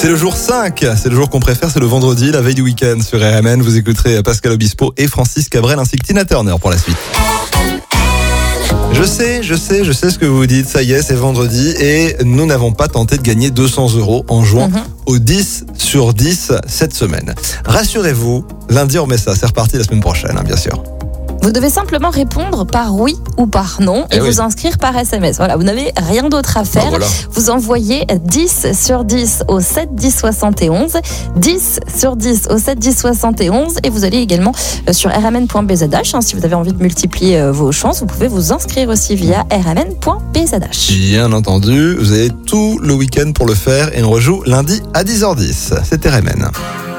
C'est le jour 5, c'est le jour qu'on préfère, c'est le vendredi, la veille du week-end sur RMN. Vous écouterez Pascal Obispo et Francis Cabrel ainsi que Tina Turner pour la suite. Je sais ce que vous vous dites, ça y est, c'est vendredi et nous n'avons pas tenté de gagner 200 € en jouant au 10 sur 10 cette semaine. Rassurez-vous, lundi on met ça, c'est reparti la semaine prochaine, bien sûr. Vous devez simplement répondre par oui ou par non et vous inscrire par SMS. Voilà, vous n'avez rien d'autre à faire. Vous envoyez 10 sur 10 au 7 10 71, 10 sur 10 au 7 10 71 et vous allez également sur rmn.bzh. Si vous avez envie de multiplier vos chances, vous pouvez vous inscrire aussi via rmn.bzh. Bien entendu, vous avez tout le week-end pour le faire et on rejoue lundi à 10h10. C'est RMN.